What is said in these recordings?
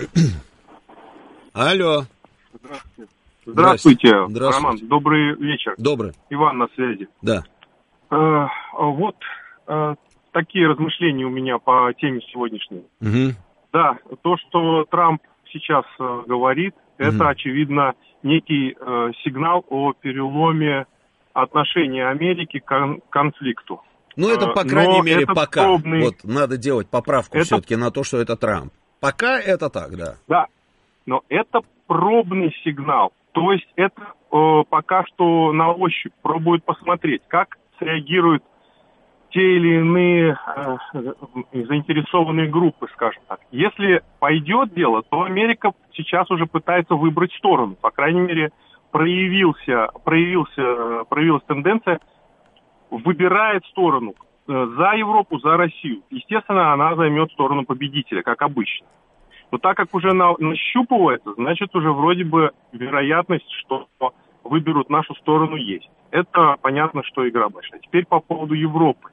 Алло. Здравствуйте, Здравствуйте. Роман, добрый вечер. Добрый. Иван на связи. Да. Вот такие размышления у меня по теме сегодняшней. Угу. Да, то, что Трамп сейчас говорит, это, очевидно, некий сигнал о переломе отношений Америки к конфликту. Ну, это, по крайней мере, пока. Пробный... Вот, надо делать поправку все-таки на то, что это Трамп. Пока это так, да. Да, но это пробный сигнал. То есть это пока что на ощупь пробуют посмотреть, как среагируют те или иные заинтересованные группы, скажем так. Если пойдет дело, то Америка сейчас уже пытается выбрать сторону. По крайней мере, проявилась тенденция, выбирает сторону за Европу, за Россию. Естественно, она займет сторону победителя, как обычно. Но так как уже нащупывается, значит, уже вроде бы вероятность, что выберут нашу сторону, есть. Это понятно, что игра большая. Теперь по поводу Европы.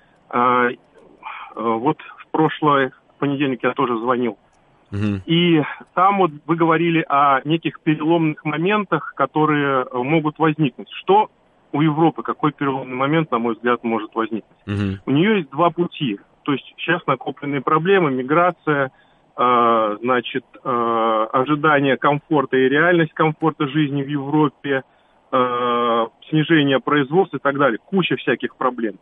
Вот в прошлый понедельник я тоже звонил. И там вот вы говорили о неких переломных моментах, которые могут возникнуть. Что у Европы, какой переломный момент, на мой взгляд, может возникнуть? У нее есть два пути. То есть сейчас накопленные проблемы, миграция, значит, ожидание комфорта и реальность комфорта жизни в Европе, снижение производства и так далее. Куча всяких проблем.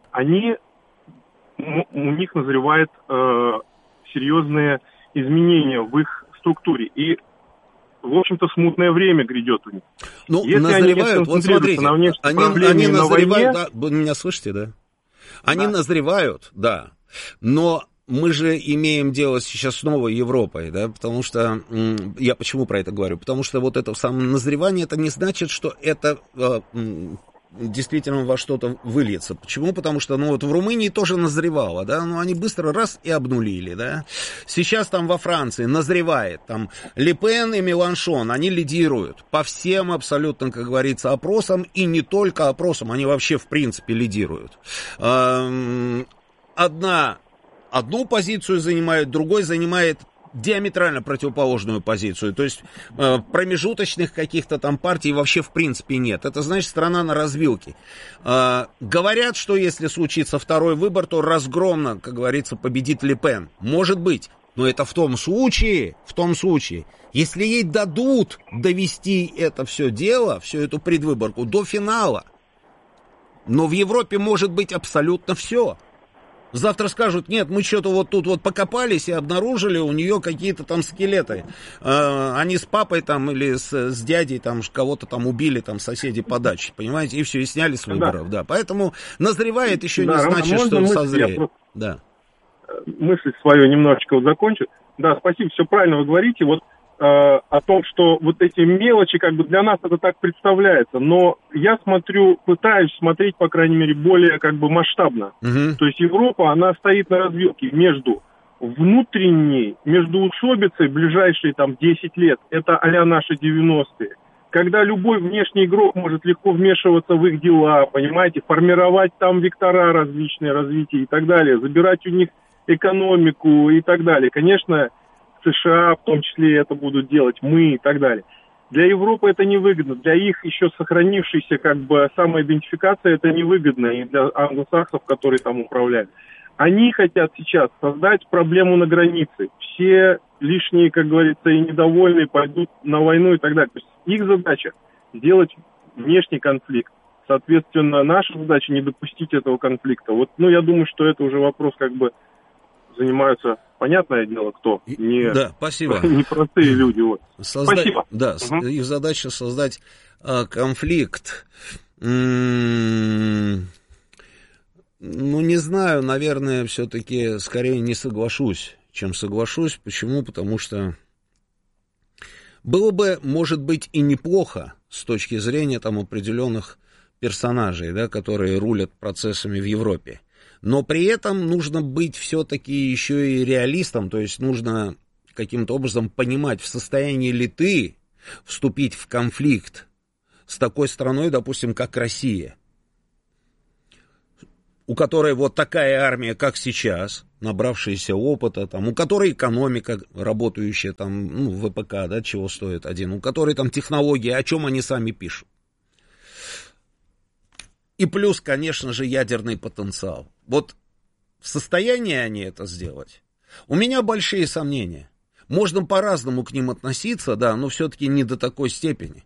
У них назревают серьезные изменения в их структуре. И, в общем-то, смутное время грядет у них. Ну, если назревают, вот смотрите, они назревают, да, вы меня слышите, да? Они назревают, да, но мы же имеем дело сейчас с новой Европой, да, потому что, я почему про это говорю? Потому что вот это самое назревание, это не значит, что это действительно во что-то выльется. Почему? Потому что, ну, вот в Румынии тоже назревало, да, но они быстро раз и обнулили, да. Сейчас там во Франции назревает, там Ле Пен и Меланшон, они лидируют по всем абсолютно, как говорится, опросам, и не только опросам, они вообще в принципе лидируют. Одну позицию занимает, другой занимает диаметрально противоположную позицию. То есть промежуточных каких-то там партий вообще в принципе нет. Это значит страна на развилке. Говорят, что если случится второй выбор, то разгромно, как говорится, победит Ле Пен. Может быть. Но это в том случае, если ей дадут довести это все дело, всю эту предвыборку до финала. Но в Европе может быть абсолютно все. Завтра скажут, нет, мы что-то вот тут вот покопались и обнаружили у нее какие-то там скелеты. Они с папой там или с дядей там кого-то там убили, там соседи по даче, понимаете, и все, и сняли с выборов, да. Поэтому назревает еще не значит, что созреет. Да. Мысль свою немножечко вот закончу. Да, спасибо, все правильно вы говорите. Вот о том, что вот эти мелочи, как бы для нас это так представляется, но я пытаюсь смотреть, по крайней мере, более как бы масштабно. То есть Европа, она стоит на развилке между междоусобицей ближайшие там 10 лет, это а-ля наши 90-е, когда любой внешний игрок может легко вмешиваться в их дела, понимаете, формировать там вектора различные, развития и так далее, забирать у них экономику и так далее. Конечно, США в том числе это будут делать, мы и так далее. Для Европы это невыгодно, для их еще сохранившейся как бы самоидентификации это невыгодно, и для англосаксов, которые там управляют. Они хотят сейчас создать проблему на границе. Все лишние, как говорится, и недовольные пойдут на войну и так далее. То есть их задача сделать внешний конфликт. Соответственно, наша задача не допустить этого конфликта. Вот, я думаю, что это уже вопрос как бы занимаются, понятное дело, кто. Да, спасибо. Не простые люди. Вот. Спасибо. Да, их задача создать конфликт. Не знаю, наверное, все-таки скорее не соглашусь, чем соглашусь. Почему? Потому что было бы, может быть, и неплохо с точки зрения там определенных персонажей, да, которые рулят процессами в Европе. Но при этом нужно быть все-таки еще и реалистом, то есть нужно каким-то образом понимать, в состоянии ли ты вступить в конфликт с такой страной, допустим, как Россия. у которой вот такая армия, как сейчас, набравшаяся опыта, там, у которой экономика работающая, там, ну, ВПК, да, чего стоит один, у которой там технологии, о чем они сами пишут. И плюс, конечно же, ядерный потенциал. Вот в состоянии они это сделать? У меня большие сомнения. Можно по-разному к ним относиться, да, но все-таки не до такой степени.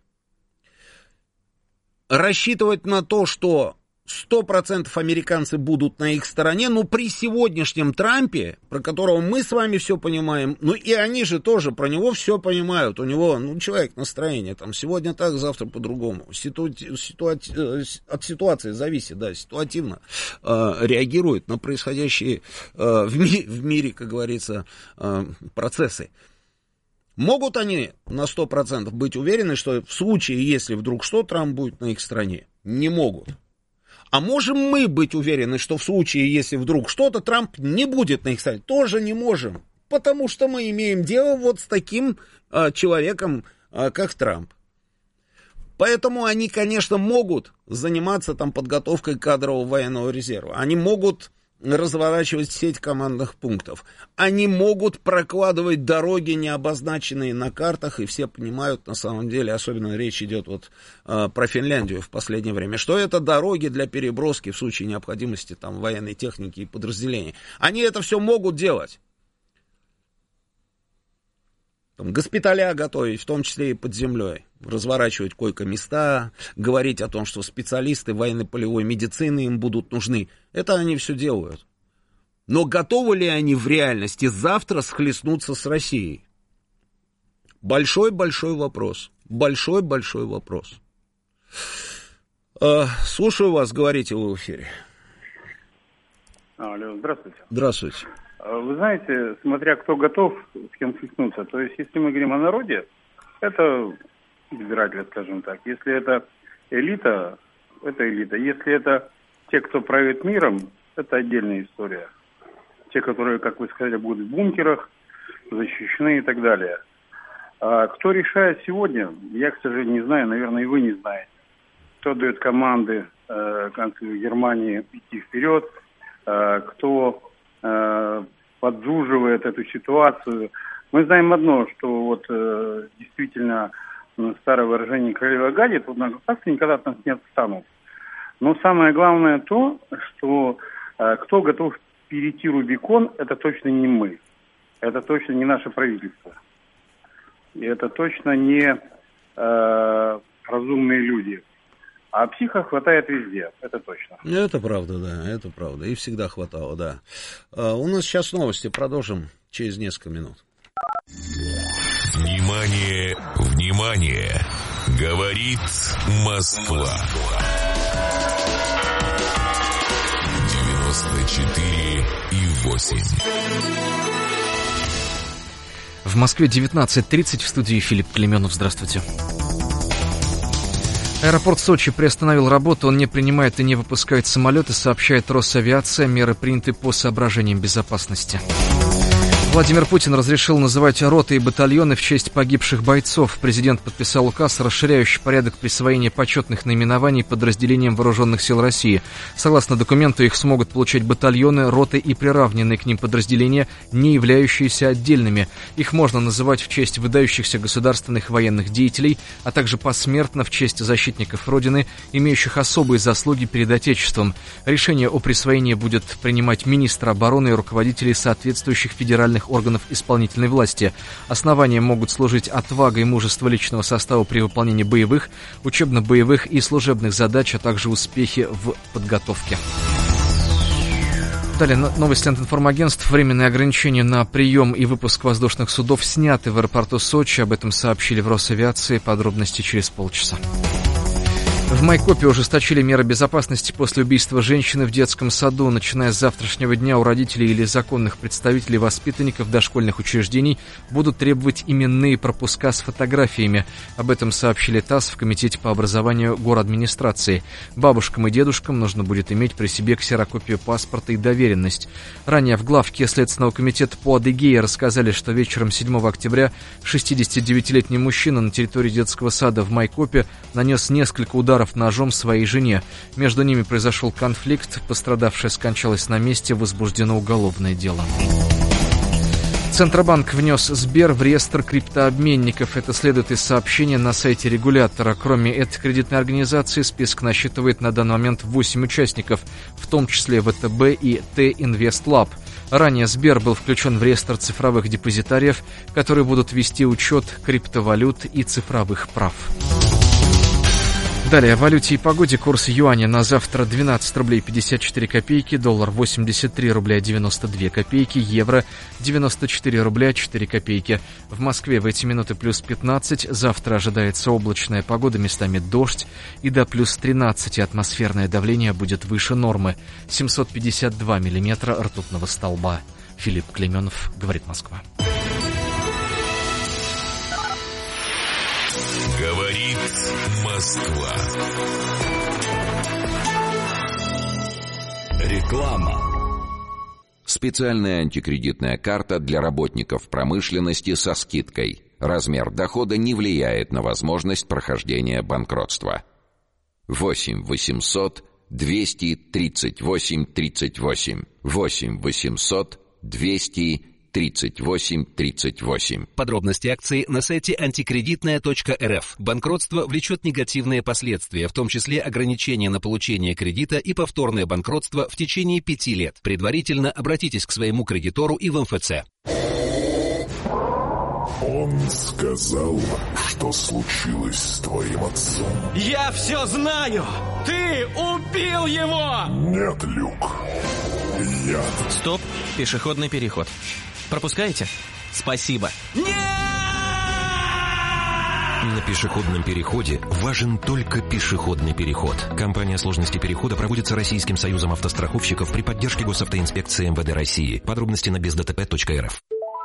Рассчитывать на то, что 100% американцы будут на их стороне, но при сегодняшнем Трампе, про которого мы с вами все понимаем, ну и они же тоже про него все понимают, у него, ну, человек настроение, там, сегодня так, завтра по-другому, от ситуации зависит, да, ситуативно реагирует на происходящие в мире, как говорится, процессы. Могут они на 100% быть уверены, что в случае, если вдруг что, Трамп будет на их стороне? Не могут. А можем мы быть уверены, что в случае, если вдруг что-то, Трамп не будет на их стороне? Тоже не можем. Потому что мы имеем дело вот с таким человеком, как Трамп. Поэтому они, конечно, могут заниматься там подготовкой кадрового военного резерва. Они могут разворачивать сеть командных пунктов. Они могут прокладывать дороги, не обозначенные на картах, и все понимают, на самом деле, особенно речь идет вот про Финляндию в последнее время, что это дороги для переброски в случае необходимости там военной техники и подразделений. Они это все могут делать. Там, госпиталя готовить, в том числе и под землей, разворачивать койко-места, говорить о том, что специалисты военно-полевой медицины им будут нужны. Это они все делают. Но готовы ли они в реальности завтра схлестнуться с Россией? Большой-большой вопрос. Большой-большой вопрос. Слушаю вас, говорите вы в эфире. Алло, здравствуйте. Здравствуйте. Вы знаете, смотря кто готов с кем схлестнуться, то есть если мы говорим о народе, это избиратели, скажем так. Если это элита, это элита. Если это те, кто правит миром, это отдельная история. Те, которые, как вы сказали, будут в бункерах, защищены и так далее. А кто решает сегодня, я, к сожалению, не знаю, наверное, и вы не знаете. Кто дает команды канцлеру Германии идти вперед, кто поджуживает эту ситуацию. Мы знаем одно, что вот действительно старое выражение «королева гадит», вот так никогда от нас не отстанут. Но самое главное то, что кто готов перейти Рубикон, это точно не мы. Это точно не наше правительство. И это точно не разумные люди. А психов хватает везде, это точно. Это правда, да, это правда. И всегда хватало, да. У нас сейчас новости, продолжим через несколько минут. Внимание, внимание! Говорит Москва. 94,8. В Москве 19:30, в студии Филипп Клеменов. Здравствуйте. Аэропорт Сочи приостановил работу, он не принимает и не выпускает самолеты, сообщает Росавиация, меры приняты по соображениям безопасности. Владимир Путин разрешил называть роты и батальоны в честь погибших бойцов. Президент подписал указ, расширяющий порядок присвоения почетных наименований подразделениям Вооруженных сил России. Согласно документу, их смогут получать батальоны, роты и приравненные к ним подразделения, не являющиеся отдельными. Их можно называть в честь выдающихся государственных военных деятелей, а также посмертно в честь защитников Родины, имеющих особые заслуги перед Отечеством. Решение о присвоении будет принимать министр обороны и руководители соответствующих федеральных органов исполнительной власти. Основанием могут служить отвага и мужество личного состава при выполнении боевых, учебно-боевых и служебных задач, а также успехи в подготовке. Далее новости от информагентств. Временные ограничения на прием и выпуск воздушных судов сняты в аэропорту Сочи. Об этом сообщили в Росавиации. Подробности через полчаса. В Майкопе ужесточили меры безопасности после убийства женщины в детском саду. Начиная с завтрашнего дня у родителей или законных представителей воспитанников дошкольных учреждений будут требовать именные пропуска с фотографиями. Об этом сообщили ТАСС в Комитете по образованию городадминистрации. Бабушкам и дедушкам нужно будет иметь при себе ксерокопию паспорта и доверенность. Ранее в главке Следственного комитета по Адыгее рассказали, что вечером 7 октября 69-летний мужчина на территории детского сада в Майкопе нанес несколько ударов ударов ножом своей жене. Между ними произошел конфликт, пострадавшая скончалась на месте, возбуждено уголовное дело. Центробанк внес Сбер в реестр криптообменников. Это следует из сообщения на сайте регулятора. Кроме этой кредитной организации, список насчитывает на данный момент 8 участников, в том числе ВТБ и Т-Инвестлаб. Ранее Сбер был включен в реестр цифровых депозитариев, которые будут вести учет криптовалют и цифровых прав. Далее о валюте и погоде. Курс юаня на завтра 12 рублей 54 копейки, доллар 83 рубля 92 копейки, евро 94 рубля 4 копейки. В Москве в эти минуты плюс 15, завтра ожидается облачная погода, местами дождь, и до плюс 13 атмосферное давление будет выше нормы. 752 миллиметра ртутного столба. Филипп Клейменов, говорит Москва. Говорит Москва. Реклама. Специальная антикредитная карта для работников промышленности со скидкой. Размер дохода не влияет на возможность прохождения банкротства. 8 800 238 38. 8 800 238 38. Подробности акции на сайте антикредитная.рф. Банкротство влечет негативные последствия, в том числе ограничения на получение кредита и повторное банкротство в течение 5 лет. Предварительно обратитесь к своему кредитору и в МФЦ. Он сказал, что случилось с твоим отцом. Я все знаю! Ты убил его! Нет, Люк. Я... Стоп, пешеходный переход. Пропускаете? Спасибо. Нет! На пешеходном переходе важен только пешеходный переход. Кампания сложности перехода проводится Российским союзом автостраховщиков при поддержке Госавтоинспекции МВД России. Подробности на бездтп.рф.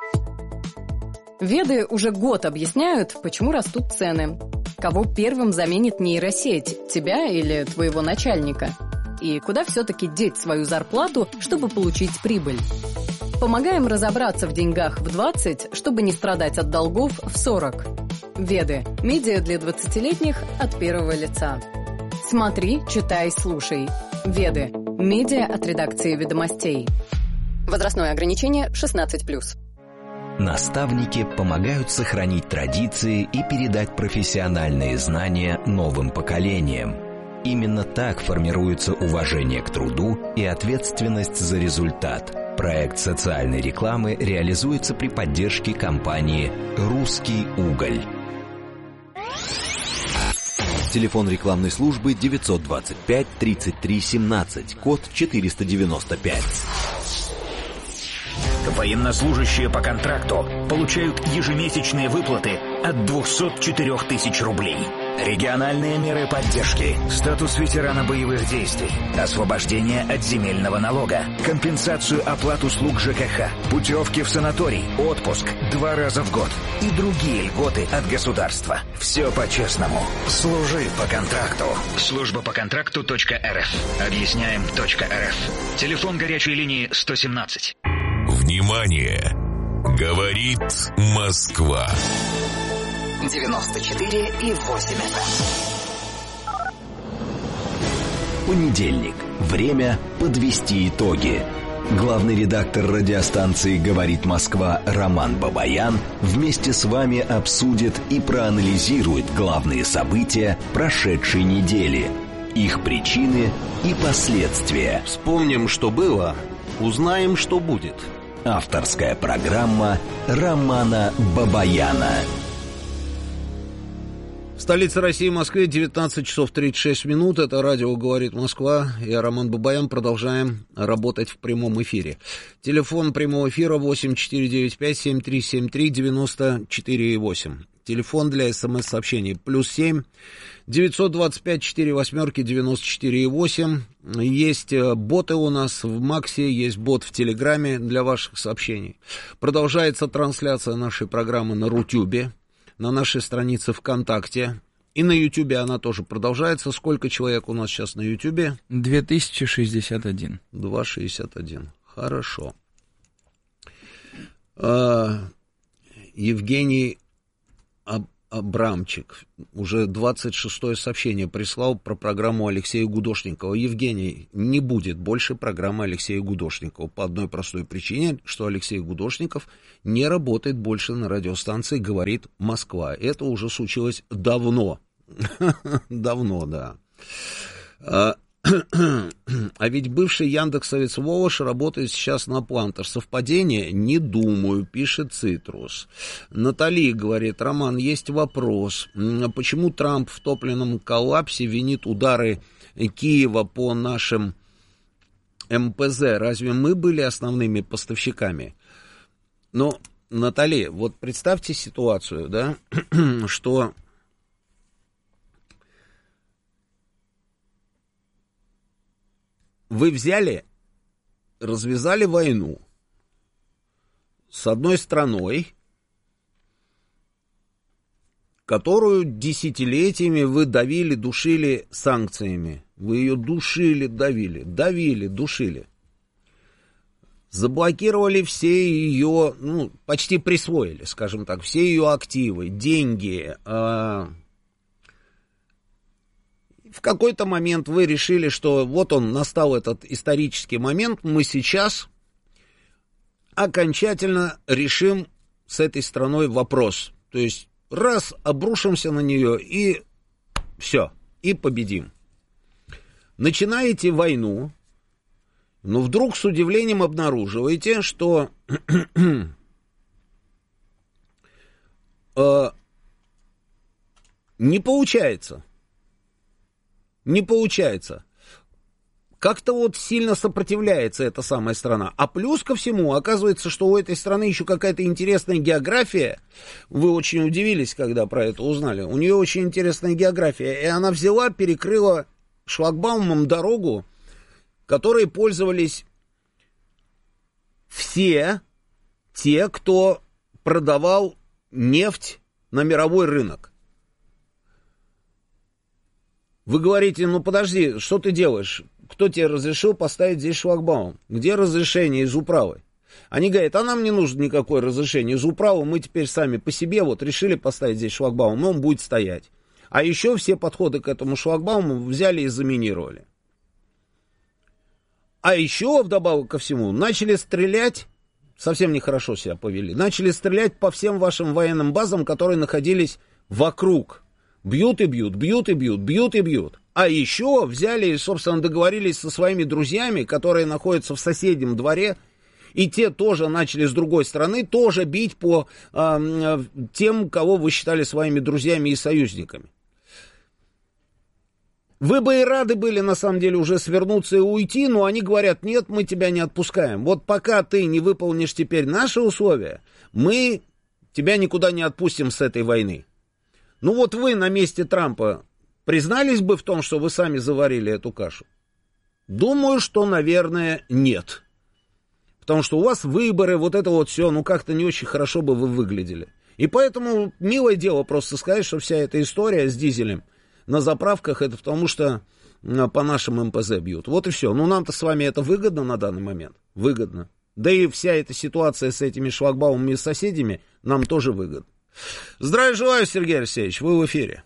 Веды уже год объясняют, почему растут цены. Кого первым заменит нейросеть, тебя или твоего начальника? И куда все-таки деть свою зарплату, чтобы получить прибыль? Помогаем разобраться в деньгах в 20, чтобы не страдать от долгов в 40. Веды. Медиа для 20-летних от первого лица. Смотри, читай, слушай. Веды. Медиа от редакции «Ведомостей». Возрастное ограничение 16+. Наставники помогают сохранить традиции и передать профессиональные знания новым поколениям. Именно так формируется уважение к труду и ответственность за результат. Проект социальной рекламы реализуется при поддержке компании «Русский уголь». Телефон рекламной службы 925 33 17, код 495. Военнослужащие по контракту получают ежемесячные выплаты от 204 тысяч рублей. Региональные меры поддержки, статус ветерана боевых действий, освобождение от земельного налога, компенсацию оплат услуг ЖКХ, путевки в санаторий, отпуск 2 раза в год и другие льготы от государства. Все по-честному. Служи по контракту. Служба по контракту.рф. Объясняем.рф. Телефон горячей линии 117. Внимание! Говорит Москва. 94,8 FM. Понедельник. Время подвести итоги. Главный редактор радиостанции «Говорит Москва» Роман Бабаян вместе с вами обсудит и проанализирует главные события прошедшей недели, их причины и последствия. Вспомним, что было, узнаем, что будет. Авторская программа Романа Бабаяна. В столице России, Москве, 19 часов 36 минут. Это радио «Говорит Москва». Я, Роман Бабаян. Продолжаем работать в прямом эфире. Телефон прямого эфира 8495-7373-94,8. Телефон для СМС-сообщений +7 925 48 94,8. Есть боты у нас в Максе, есть бот в Телеграме для ваших сообщений. Продолжается трансляция нашей программы на Рутюбе, на нашей странице ВКонтакте. И на Ютубе она тоже продолжается. Сколько человек у нас сейчас на Ютубе? 2061. 261. Хорошо. Евгений Абрамчик уже 26-е сообщение прислал про программу Алексея Гудошникова. Евгений, не будет больше программы Алексея Гудошникова по одной простой причине, что Алексей Гудошников не работает больше на радиостанции «Говорит Москва». Это уже случилось давно. Давно, да. А ведь бывший яндексовец Волош работает сейчас на Плантер. Совпадение? Не думаю, пишет Цитрус. Натали говорит: Роман, есть вопрос. Почему Трамп в топливном коллапсе винит удары Киева по нашим МПЗ? Разве мы были основными поставщиками? Ну, Натали, вот представьте ситуацию, да, что... Вы взяли, развязали войну с одной страной, которую десятилетиями вы давили, душили санкциями. Вы ее душили, давили, душили. Заблокировали все ее, ну, почти присвоили, скажем так, все ее активы, деньги. В какой-то момент вы решили, что вот он, настал этот исторический момент, мы сейчас окончательно решим с этой страной вопрос. То есть раз, обрушимся на нее и все, и победим. Начинаете войну, но вдруг с удивлением обнаруживаете, что не получается. Не получается. Как-то вот сильно сопротивляется эта самая страна. А плюс ко всему, оказывается, что у этой страны еще какая-то интересная география. Вы очень удивились, когда про это узнали. У нее очень интересная география. И она взяла, перекрыла шлагбаумом дорогу, которой пользовались все те, кто продавал нефть на мировой рынок. Вы говорите, ну подожди, что ты делаешь? Кто тебе разрешил поставить здесь шлагбаум? Где разрешение из управы? Они говорят, а нам не нужно никакое разрешение из управы, мы теперь сами по себе вот решили поставить здесь шлагбаум, и он будет стоять. А еще все подходы к этому шлагбауму взяли и заминировали. А еще, вдобавок ко всему, начали стрелять, совсем нехорошо себя повели, начали стрелять по всем вашим военным базам, которые находились вокруг. Бьют и бьют, бьют и бьют, бьют и бьют. А еще взяли и, собственно, договорились со своими друзьями, которые находятся в соседнем дворе, и те тоже начали с другой стороны тоже бить по тем, кого вы считали своими друзьями и союзниками. Вы бы и рады были, на самом деле, уже свернуться и уйти, но они говорят, нет, мы тебя не отпускаем. Вот пока ты не выполнишь теперь наши условия, мы тебя никуда не отпустим с этой войны. Ну вот вы на месте Трампа признались бы в том, что вы сами заварили эту кашу? Думаю, что, наверное, нет. Потому что у вас выборы, вот это вот все, ну как-то не очень хорошо бы вы выглядели. И поэтому милое дело просто сказать, что вся эта история с дизелем на заправках, это потому что по нашим МПЗ бьют. Вот и все. Ну нам-то с вами это выгодно на данный момент? Выгодно. Да и вся эта ситуация с этими шлагбаумами и соседями нам тоже выгодна. Здравия желаю, Сергей Алексеевич, вы в эфире.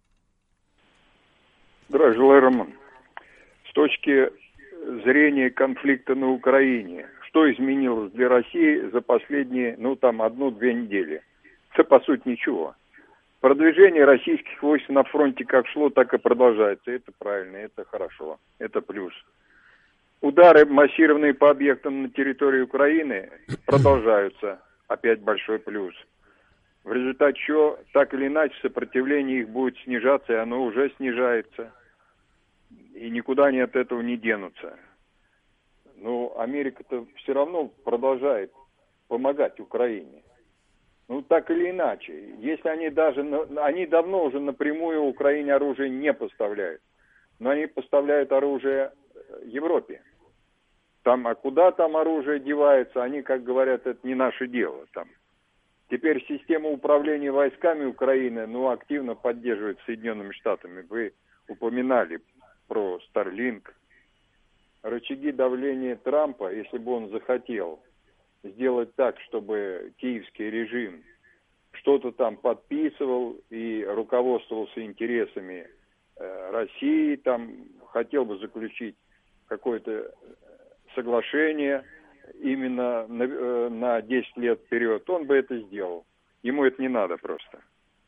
Здравия желаю, Роман. С точки зрения конфликта на Украине, что изменилось для России за последние, 1-2 недели? Это, по сути, ничего. Продвижение российских войск на фронте как шло, так и продолжается. Это правильно, это хорошо, это плюс. Удары массированные по объектам на территории Украины продолжаются. Опять большой плюс. В результате чего, так или иначе, сопротивление их будет снижаться, и оно уже снижается. И никуда они от этого не денутся. Но Америка-то все равно продолжает помогать Украине. Так или иначе. Если они давно уже напрямую Украине оружие не поставляют. Но они поставляют оружие Европе. А куда там оружие девается, они, как говорят, это не наше дело там. Теперь система управления войсками Украины, активно поддерживает Соединенными Штатами. Вы упоминали про Starlink. Рычаги давления Трампа, если бы он захотел сделать так, чтобы киевский режим что-то там подписывал и руководствовался интересами России, там хотел бы заключить какое-то соглашение именно на 10 лет вперед, он бы это сделал. Ему это не надо просто.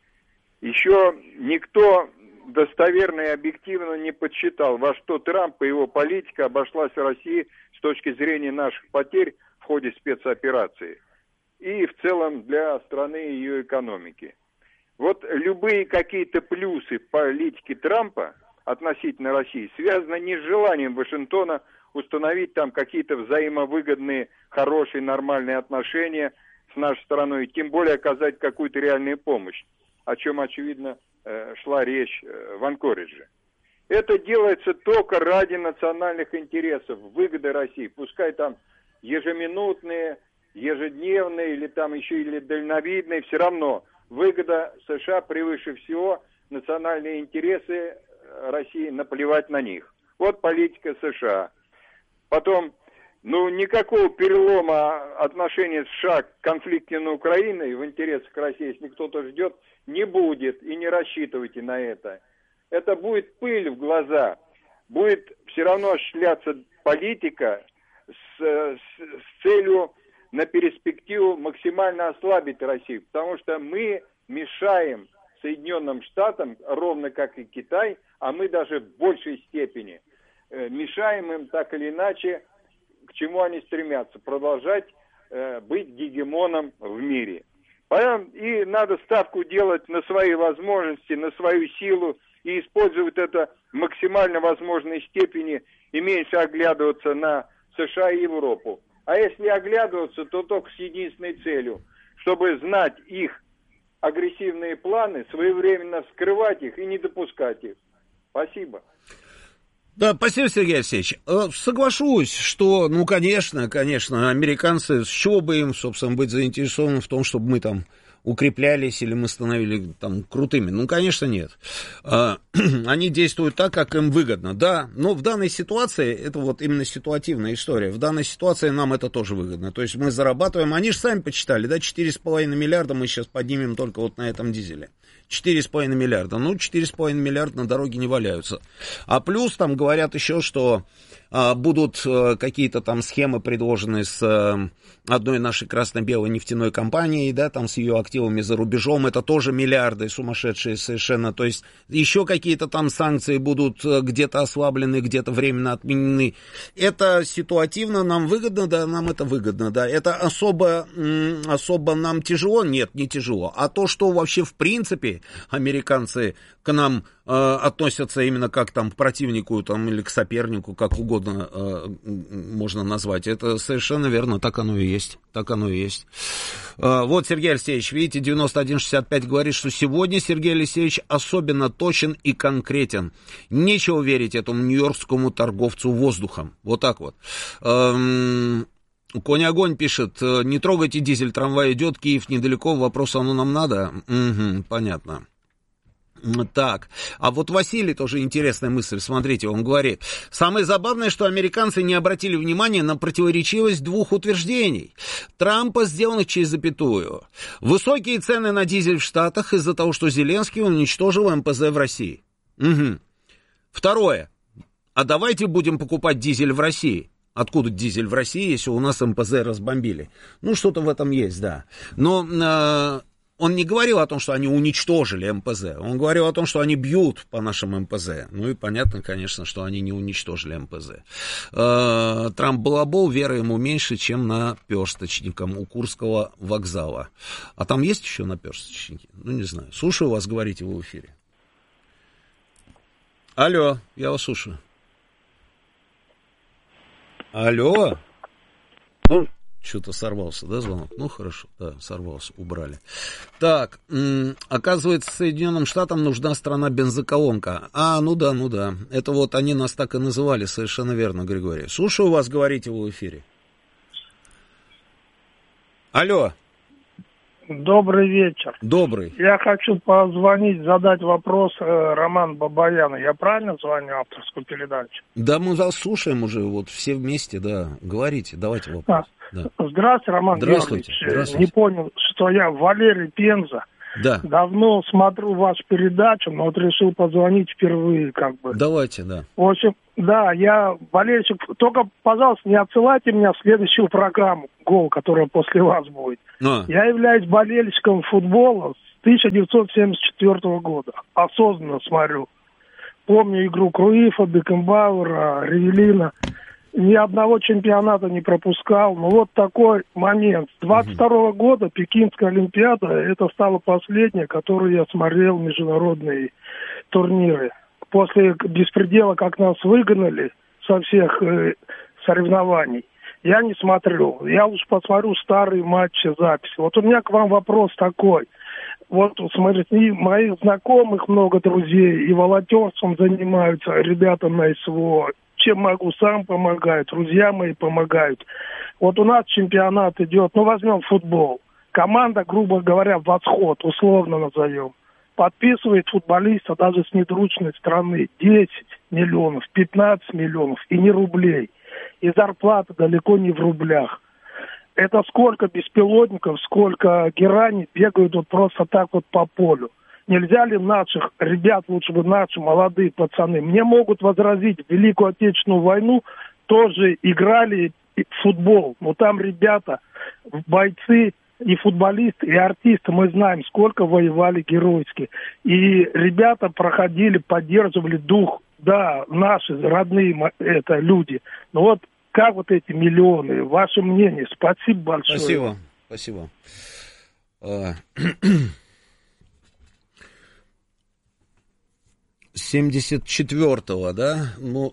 Еще никто достоверно и объективно не подсчитал, во что Трамп и его политика обошлась в России с точки зрения наших потерь в ходе спецоперации и в целом для страны и ее экономики. Вот любые какие-то плюсы политики Трампа относительно России связаны не с желанием Вашингтона установить там какие-то взаимовыгодные, хорошие, нормальные отношения с нашей страной, и тем более оказать какую-то реальную помощь, о чем, очевидно, шла речь в Анкоридже. Это делается только ради национальных интересов, выгоды России. Пускай там ежеминутные, ежедневные или там еще или дальновидные, все равно выгода США превыше всего, национальные интересы России, наплевать на них. Вот политика США. Потом, никакого перелома отношений США к конфликту на Украине и в интересах России, если кто-то ждет, не будет, и не рассчитывайте на это. Это будет пыль в глаза. Будет все равно осуществляться политика с целью на перспективу максимально ослабить Россию, потому что мы мешаем Соединенным Штатам, ровно как и Китай, а мы даже в большей степени мешаем им так или иначе, к чему они стремятся, продолжать быть гегемоном в мире. И надо ставку делать на свои возможности, на свою силу и использовать это в максимально возможной степени и меньше оглядываться на США и Европу. А если оглядываться, то только с единственной целью, чтобы знать их агрессивные планы, своевременно вскрывать их и не допускать их. Спасибо. Да, спасибо, Сергей Алексеевич. Соглашусь, что, конечно, американцы, с чего бы им, собственно, быть заинтересованы в том, чтобы мы там укреплялись или мы становились там крутыми? Конечно, нет. Они действуют так, как им выгодно, да, но в данной ситуации, это вот именно ситуативная история, в данной ситуации нам это тоже выгодно. То есть мы зарабатываем, они же сами почитали, да, 4,5 миллиарда мы сейчас поднимем только вот на этом дизеле. 4,5 миллиарда. 4,5 миллиарда на дороге не валяются. А плюс там говорят еще, что будут какие-то там схемы предложены с одной нашей красно-белой нефтяной компанией, да, там с ее активами за рубежом. Это тоже миллиарды сумасшедшие совершенно. То есть еще какие-то там санкции будут где-то ослаблены, где-то временно отменены. Это ситуативно нам выгодно, да, нам это выгодно, да. Это особо нам тяжело? Нет, не тяжело. А то, что вообще в принципе американцы к нам относятся именно как там к противнику там, или к сопернику, как угодно можно назвать, это совершенно верно, так оно и есть. Вот Сергей Алексеевич, видите, 9165 говорит, что сегодня Сергей Алексеевич особенно точен и конкретен. Нечего верить этому нью-йоркскому торговцу воздухом. Вот так вот. Конь-огонь пишет, не трогайте дизель, трамвай идет, Киев недалеко, вопрос, оно нам надо? Понятно. Так, а вот Василий тоже интересная мысль, смотрите, он говорит, самое забавное, что американцы не обратили внимания на противоречивость двух утверждений Трампа, сделанных через запятую. Высокие цены на дизель в Штатах из-за того, что Зеленский уничтожил МПЗ в России. Второе, а давайте будем покупать дизель в России. Откуда дизель в России, если у нас МПЗ разбомбили? Что-то в этом есть, да. Но он не говорил о том, что они уничтожили МПЗ. Он говорил о том, что они бьют по нашим МПЗ. И понятно, конечно, что они не уничтожили МПЗ. Трамп балабол, вера ему меньше, чем наперсточникам у Курского вокзала. А там есть еще наперсточники? Не знаю. Слушаю вас, говорите вы в эфире. Алло, я вас слушаю. Алло. Что-то сорвался, да, звонок? Хорошо, да, сорвался, убрали. Так, оказывается, Соединенным Штатам нужна страна-бензоколонка. Ну да. Это вот они нас так и называли, совершенно верно, Григорий. Слушаю вас, говорите вы в эфире. Алло. Добрый вечер. Добрый. Я хочу позвонить, задать вопрос Роману Бабаяну. Я правильно звоню авторскую передачу? Да, мы вас слушаем уже, вот все вместе, да. Говорите, давайте вопрос. Да. Здравствуйте, Роман Здравствуйте. Георгиевич. Здравствуйте. Не понял, что я Валерий Пенза. Да. Давно смотрю вашу передачу, но вот решил позвонить впервые, как бы. Давайте, да. В общем, да, я болельщик. Только, пожалуйста, не отсылайте меня в следующую программу «Гол», которая после вас будет. Я являюсь болельщиком футбола с 1974 года. Осознанно смотрю. Помню игру Круифа, Бекенбауэра, Ривелина. Ни одного чемпионата не пропускал. Но вот такой момент. С 22 года Пекинская Олимпиада, это стало последнее, которое я смотрел, международные турниры. После беспредела, как нас выгнали со всех соревнований, я не смотрю. Я лучше посмотрю старые матчи, записи. Вот у меня к вам вопрос такой. Вот, смотрите, моих знакомых много друзей, и волонтерством занимаются ребята на СВО. Чем могу, сам помогаю, друзья мои помогают. Вот у нас чемпионат идет, возьмем футбол. Команда, грубо говоря, «Восход», условно назовем, подписывает футболиста даже с недружной страны 10 миллионов, 15 миллионов, и не рублей. И зарплата далеко не в рублях. Это сколько беспилотников, сколько герани бегают вот просто так вот по полю. Нельзя ли наших ребят, лучше бы наши молодые пацаны, мне могут возразить, в Великую Отечественную войну тоже играли в футбол. Но там ребята, бойцы и футболисты, и артисты, мы знаем, сколько воевали геройски. И ребята проходили, поддерживали дух, да, наши родные это люди. Но вот как вот эти миллионы, ваше мнение? Спасибо большое. Спасибо. С 74-го, да?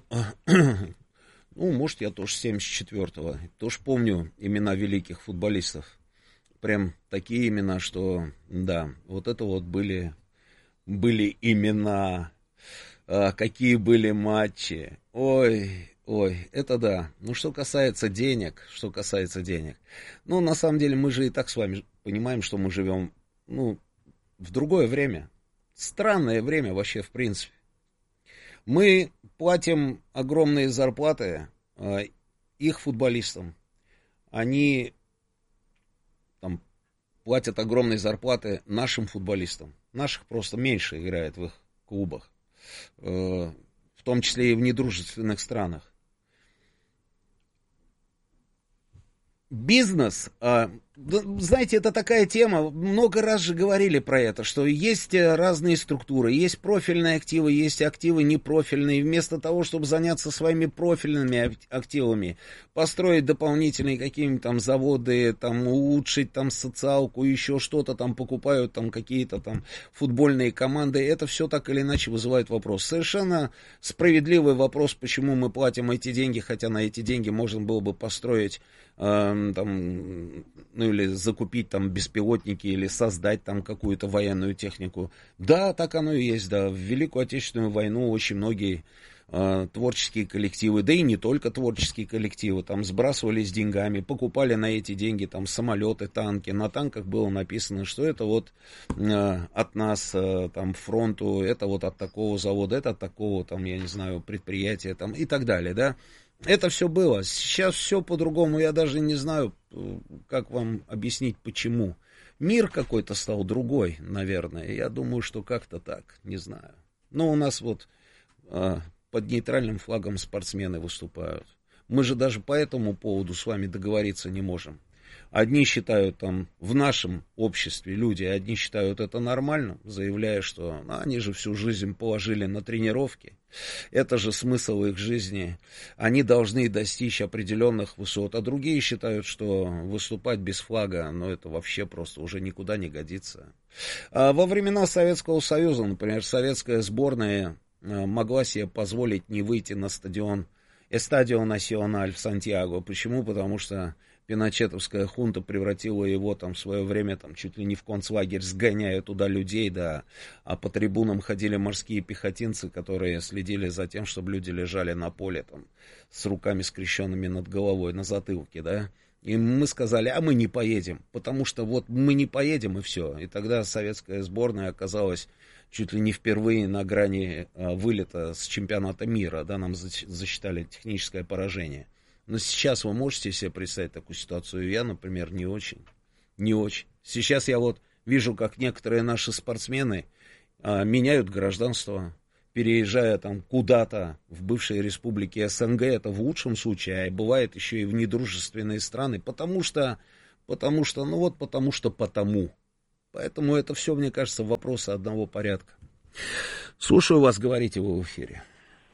Может, я тоже с 74-го. Тоже помню имена великих футболистов. Прям такие имена, что, да, вот это вот были имена, какие были матчи. Ой, это да. Что касается денег, на самом деле мы же и так с вами понимаем, что мы живем, в другое время. Странное время вообще, в принципе. Мы платим огромные зарплаты их футболистам. Они платят огромные зарплаты нашим футболистам. Наших просто меньше играет в их клубах. В том числе и в недружественных странах. Бизнес, знаете, это такая тема, много раз же говорили про это, что есть разные структуры, есть профильные активы, есть активы непрофильные. Вместо того, чтобы заняться своими профильными активами, построить дополнительные какие-нибудь там заводы, улучшить социалку, еще что-то покупают какие-то футбольные команды, это все так или иначе вызывает вопрос. Совершенно справедливый вопрос, почему мы платим эти деньги, хотя на эти деньги можно было бы построить или закупить беспилотники, или создать какую-то военную технику. Да, так оно и есть, да. В Великую Отечественную войну очень многие творческие коллективы, да и не только творческие коллективы, сбрасывались деньгами, покупали на эти деньги самолеты, танки. На танках было написано, что это вот от нас фронту, это вот от такого завода, это от такого я не знаю, предприятия и так далее, да. Это все было. Сейчас все по-другому. Я даже не знаю, как вам объяснить, почему. Мир какой-то стал другой, наверное. Я думаю, что как-то так. Не знаю. Но у нас вот под нейтральным флагом спортсмены выступают. Мы же даже по этому поводу с вами договориться не можем. Одни считают в нашем обществе люди, одни считают это нормально, заявляя, что они же всю жизнь положили на тренировки. Это же смысл их жизни. Они должны достичь определенных высот. А другие считают, что выступать без флага, это вообще просто уже никуда не годится. Во времена Советского Союза, например, советская сборная могла себе позволить не выйти на стадион Эстадио Националь в Сантьяго. Почему? Потому что пиночетовская хунта превратила его в свое время чуть ли не в концлагерь, сгоняя туда людей, да, а по трибунам ходили морские пехотинцы, которые следили за тем, чтобы люди лежали на поле с руками скрещенными над головой, на затылке, да. И мы сказали, а мы не поедем, потому что вот мы не поедем, и все. И тогда советская сборная оказалась чуть ли не впервые на грани вылета с чемпионата мира, да, нам засчитали техническое поражение. Но сейчас вы можете себе представить такую ситуацию? Я, например, не очень. Сейчас я вот вижу, как некоторые наши спортсмены меняют гражданство, переезжая там куда-то в бывшие республики СНГ, это в лучшем случае, а бывает еще и в недружественные страны, потому что. Поэтому это все, мне кажется, вопросы одного порядка. Слушаю вас, говорите вы в эфире.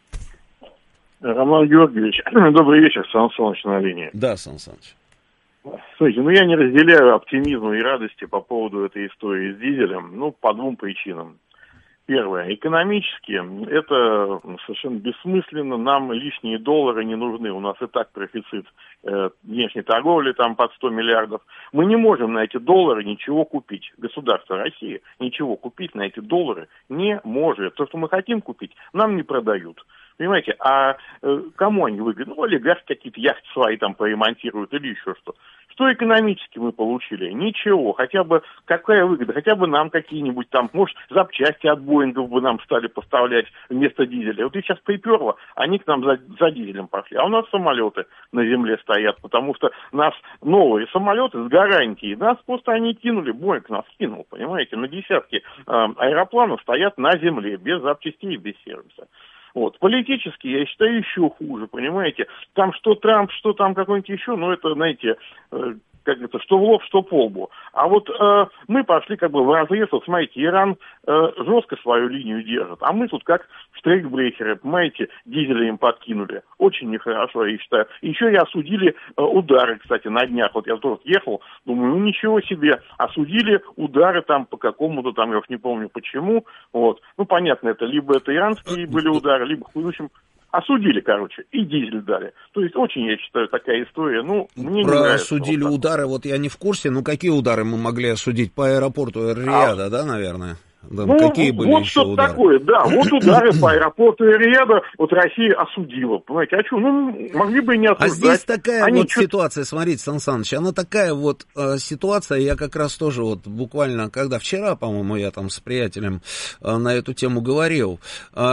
Роман Георгиевич, добрый вечер, Сан Саныч на линии. Да, Сан Саныч. Слушайте, я не разделяю оптимизма и радости по поводу этой истории с дизелем, по двум причинам. Первое. Экономически это совершенно бессмысленно, нам лишние доллары не нужны, у нас и так профицит внешней торговли там под 100 миллиардов. Мы не можем на эти доллары ничего купить. Государство России ничего купить на эти доллары не может. То, что мы хотим купить, нам не продают. Понимаете, а кому они выгодны? Олигархи какие-то яхты свои там поремонтируют или еще что. Что экономически мы получили? Ничего. Хотя бы какая выгода? Хотя бы нам какие-нибудь там, может, запчасти от Боингов бы нам стали поставлять вместо дизеля. Вот их сейчас приперло, они к нам за дизелем пошли. А у нас самолеты на земле стоят, потому что нас новые самолеты с гарантией. Нас просто они кинули, Боинг нас кинул, понимаете, на десятки аэропланов стоят на земле, без запчастей и без сервиса. Политически, я считаю, еще хуже, понимаете. Там что Трамп, что там какой-нибудь еще, это, знаете, что в лоб, что по лбу. А мы пошли в разрез, смотрите, Иран жестко свою линию держит, а мы тут как штрейкбрехеры, понимаете, дизеля им подкинули. Очень нехорошо, я считаю. Еще и осудили удары, кстати, на днях. Я тоже ехал, думаю, ничего себе, осудили удары там по какому-то там, я уж не помню почему. Понятно, это либо это иранские были удары, либо, в общем, осудили, и дизель дали. То есть очень, я считаю, такая история, мне не нравится. Осудили удары, я не в курсе, какие удары мы могли осудить по аэропорту Эр-Рияда, да, наверное? Да, какие были еще что-то удары? Такое, да, удары по аэропорту Эр-Рияда Россия осудила, понимаете, а что, могли бы и не осуждать. А здесь такая ситуация, смотрите, Сан Саныч, она такая ситуация, я как раз тоже буквально, когда вчера, по-моему, я там с приятелем на эту тему говорил,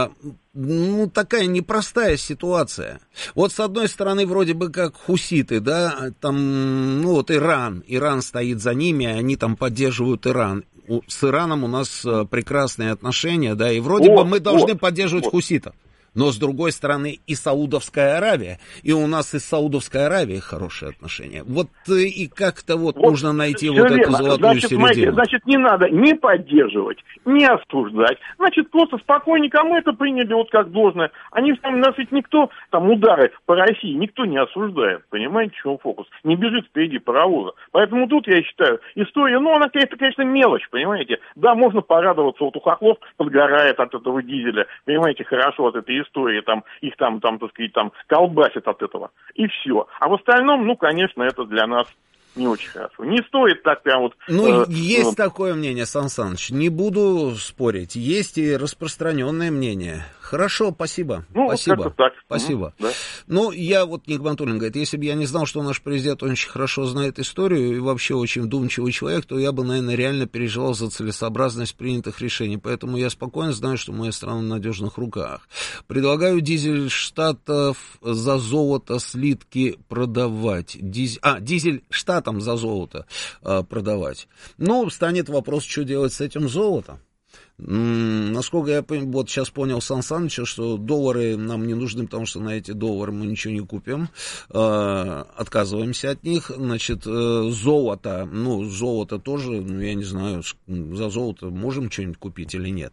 такая непростая ситуация. С одной стороны, вроде бы как хуситы, да, там, Иран стоит за ними, они там поддерживают Иран. С Ираном у нас прекрасные отношения, да, и вроде бы мы должны поддерживать хуситов. Но, с другой стороны, и Саудовская Аравия, и у нас и с Саудовской Аравией хорошие отношения. И как-то нужно найти эту золотую середину. Значит, не надо ни поддерживать, ни осуждать. Значит, просто спокойненько мы это приняли как должное. Нас ведь никто, удары по России, никто не осуждает. Понимаете, в чем фокус? Не бежит впереди паровоза. Поэтому тут, я считаю, история, она, конечно, мелочь, понимаете. Да, можно порадоваться, у хохлов подгорает от этого дизеля, понимаете, хорошо от этой истории, их так сказать, колбасит от этого. И все. А в остальном, конечно, это для нас не очень хорошо. Не стоит так прям есть такое мнение, Сан Саныч. Не буду спорить. Есть и распространенное мнение. Хорошо, спасибо. Спасибо. Так. Спасибо. Да. Я Ник Бантулин говорит, если бы я не знал, что наш президент очень хорошо знает историю и вообще очень вдумчивый человек, то я бы, наверное, реально переживал за целесообразность принятых решений. Поэтому я спокойно знаю, что моя страна в надежных руках. Предлагаю дизель Штатов за золото слитки продавать. Дизель Штатам за золото продавать. Станет вопрос, что делать с этим золотом. Насколько я сейчас понял Сан Саныча, что доллары нам не нужны, потому что на эти доллары мы ничего не купим, отказываемся от них. Значит, золото, золото тоже, я не знаю, за золото можем что-нибудь купить или нет.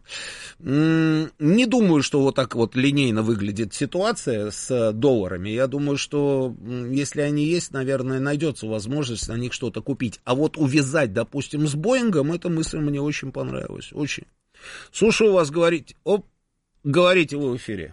Не думаю, что так линейно выглядит ситуация с долларами. Я думаю, что если они есть, наверное, найдется возможность на них что-то купить. А увязать, допустим, с Боингом, эта мысль мне очень понравилась, очень. Слушаю вас, говорите вы в эфире.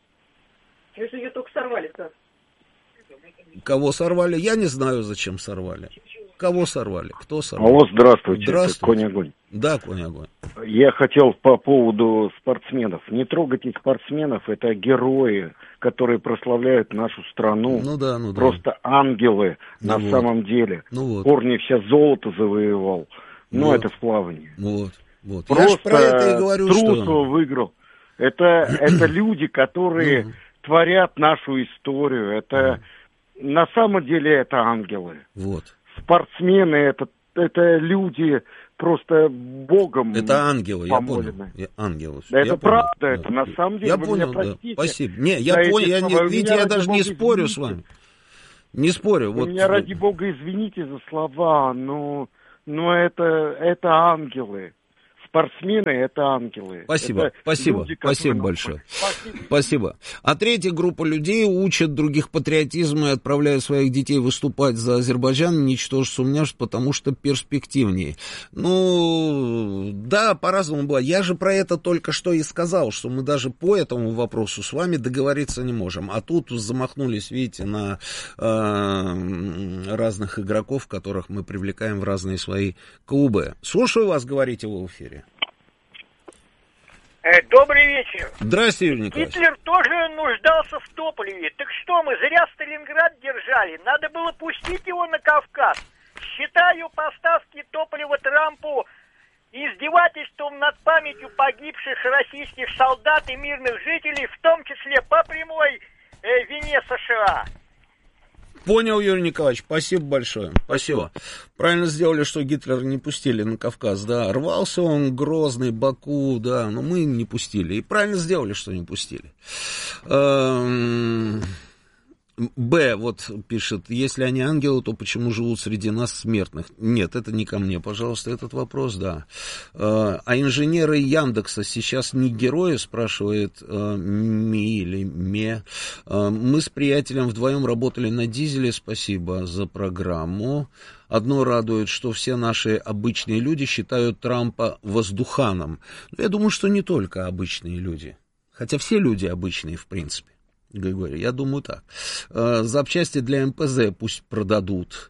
Вы же ее только сорвали, сэр. Кого сорвали? Я не знаю, зачем сорвали. Кого сорвали? Кто сорвал? Алло, здравствуйте. Здравствуйте. Конь-огонь. Да, Конь-огонь. Я хотел по поводу спортсменов. Не трогайте спортсменов, это герои, которые прославляют нашу страну. Ну да. Просто ангелы на самом деле. Корни вся золото завоевал. Но это в плавании. Вот. Просто я же про это и говорю, Трусова выиграл. Это люди, которые творят нашу историю. Это на самом деле это ангелы. Вот. Спортсмены это люди просто Богом. Это ангелы, помолены. Я понял. Ангелы. Да, это правда, понял. это на самом деле. Я вы понял, меня простите. Спасибо. Не, я понял, видите, я даже не спорю с вами. Не спорю. Вы меня, ради Бога, извините за слова, но это ангелы. Спортсмены — это ангелы. Спасибо, люди, спасибо большое. Спасибо. А третья группа людей учат других патриотизму и отправляют своих детей выступать за Азербайджан, ничтоже сумняшь, потому что перспективнее. Ну, да, по-разному бывает. Я же про это только что и сказал, что мы даже по этому вопросу с вами договориться не можем. А тут замахнулись, видите, на разных игроков, которых мы привлекаем в разные свои клубы. Слушаю вас, говорите вы в эфире. Добрый вечер. Здравствуйте, Юрий Николаевич. Гитлер тоже нуждался в топливе. Так что, мы зря Сталинград держали? Надо было пустить его на Кавказ. Считаю поставки топлива Трампу издевательством над памятью погибших российских солдат и мирных жителей, в том числе по прямой вине США. Понял, Юрий Николаевич, спасибо большое. Спасибо. Правильно сделали, что Гитлера не пустили на Кавказ, да. Рвался он, Грозный, Баку, да, но мы не пустили. И правильно сделали, что не пустили. Б, вот пишет, если они ангелы, то почему живут среди нас смертных? Нет, это не ко мне, пожалуйста, этот вопрос, да. А инженеры Яндекса сейчас не герои, спрашивает Ми или Ме. Мы с приятелем вдвоем работали на дизеле, спасибо за программу. Одно радует, что все наши обычные люди считают Трампа воздуханом. Но я думаю, что не только обычные люди, хотя все люди обычные, в принципе. Григорий, я думаю так. Запчасти для МПЗ пусть продадут,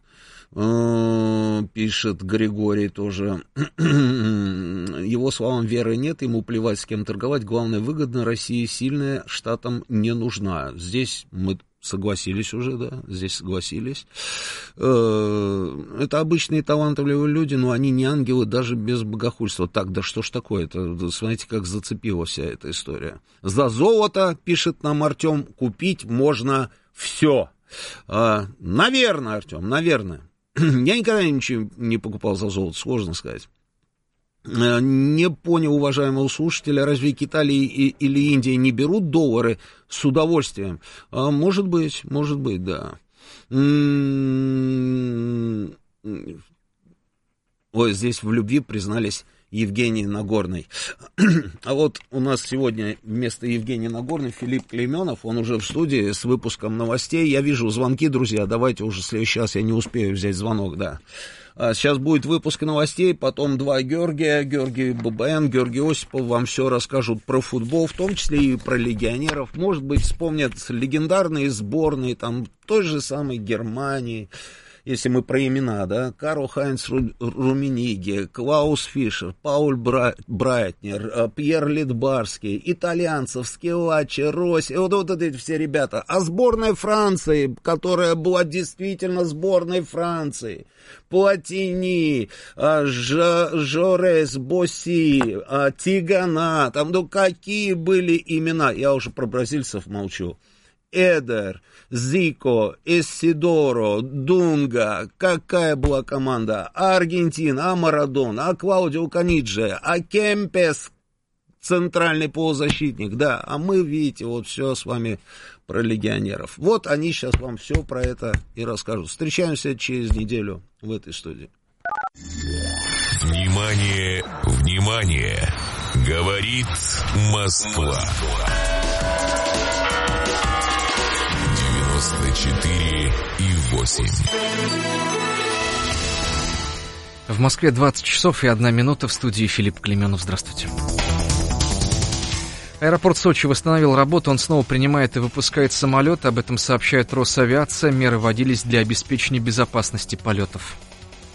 пишет Григорий тоже. Его словам веры нет, ему плевать, с кем торговать. Главное, выгодно, Россия сильная, штатам не нужна. Здесь мы согласились уже, да, здесь согласились. Это обычные талантливые люди, но они не ангелы даже без богохульства. Так, да что ж такое-то? Смотрите, как зацепила вся эта история. За золото, пишет нам Артем, купить можно все. Наверное, Артем, наверное. Я никогда ничего не покупал за золото, сложно сказать. Не понял, уважаемого слушателя, разве Китай или Индия не берут доллары с удовольствием? Может быть, да. Ой, здесь в любви признались Евгений Нагорный. А вот у нас сегодня вместо Евгения Нагорный Филипп Клейменов, он уже в студии с выпуском новостей. Я вижу звонки, друзья, давайте уже в следующий раз, я не успею взять звонок, да. Сейчас будет выпуск новостей, потом два Георгия, Георгий ББН, Георгий Осипов вам все расскажут про футбол, в том числе и про легионеров. Может быть, вспомнят легендарные сборные, там, той же самой Германии, если мы про имена, да, Карл-Хайнц Румениге, Клаус Фишер, Пауль Брайтнер, Пьер Литбарский, итальянцев, Скилаччи, Росси, вот эти все ребята. А сборная Франции, которая была действительно сборной Франции, Платини, Жорес, Босси, Тигана, там, ну, какие были имена, я уже про бразильцев молчу. Эдер, Зико, Эссидоро, Дунга, какая была команда, а Аргентина, а Марадона, а Клаудио Канидже, а Кемпес, центральный полузащитник, да, а мы, видите, вот все с вами про легионеров. Вот они сейчас вам все про это и расскажут. Встречаемся через неделю в этой студии. Внимание, внимание, говорит Москва. 94,8. В Москве 20 часов и 1 минута. В студии Филипп Клейменов. Здравствуйте. Аэропорт Сочи восстановил работу. Он снова принимает и выпускает самолеты. Об этом сообщает Росавиация. Меры вводились для обеспечения безопасности полетов.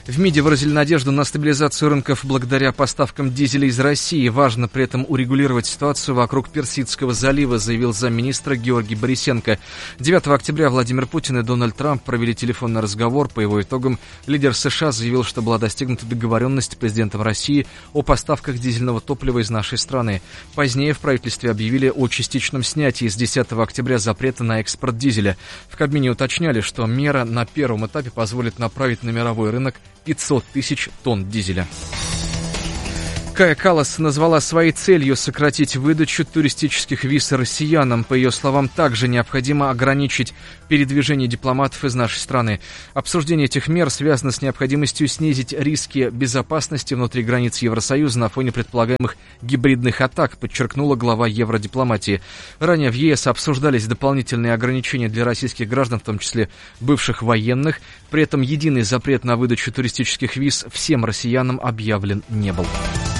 В МИДе выразили надежду на стабилизацию рынков благодаря поставкам дизеля из России. Важно при этом урегулировать ситуацию вокруг Персидского залива, заявил замминистра Георгий Борисенко. 9 октября Владимир Путин и Дональд Трамп провели телефонный разговор. По его итогам лидер США заявил, что была достигнута договоренность с президентом России о поставках дизельного топлива из нашей страны. Позднее в правительстве объявили о частичном снятии с 10 октября запрета на экспорт дизеля. В Кабмине уточняли, что мера на первом этапе позволит направить на мировой рынок 500 тысяч тонн дизеля. Кая Каллас назвала своей целью сократить выдачу туристических виз россиянам. По ее словам, также необходимо ограничить передвижение дипломатов из нашей страны. Обсуждение этих мер связано с необходимостью снизить риски безопасности внутри границ Евросоюза на фоне предполагаемых гибридных атак, подчеркнула глава Евродипломатии. Ранее в ЕС обсуждались дополнительные ограничения для российских граждан, в том числе бывших военных. При этом единый запрет на выдачу туристических виз всем россиянам объявлен не был.